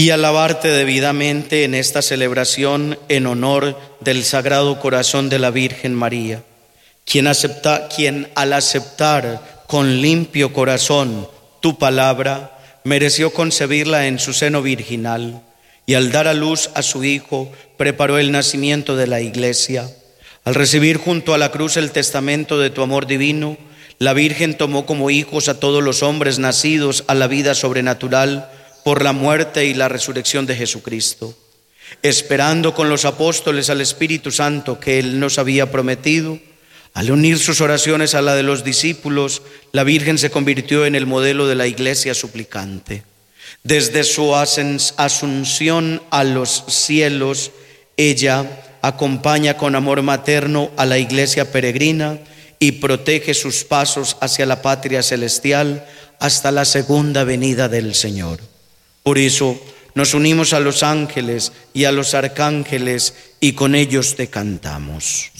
y alabarte debidamente en esta celebración en honor del Sagrado Corazón de la Virgen María, quien al aceptar con limpio corazón tu palabra, mereció concebirla en su seno virginal, y al dar a luz a su Hijo, preparó el nacimiento de la Iglesia. Al recibir junto a la cruz el testamento de tu amor divino, la Virgen tomó como hijos a todos los hombres nacidos a la vida sobrenatural por la muerte y la resurrección de Jesucristo. Esperando con los apóstoles al Espíritu Santo que Él nos había prometido, al unir sus oraciones a la de los discípulos, la Virgen se convirtió en el modelo de la Iglesia suplicante. Desde su asunción a los cielos, ella acompaña con amor materno a la Iglesia peregrina y protege sus pasos hacia la patria celestial hasta la segunda venida del Señor. Por eso nos unimos a los ángeles y a los arcángeles y con ellos te cantamos.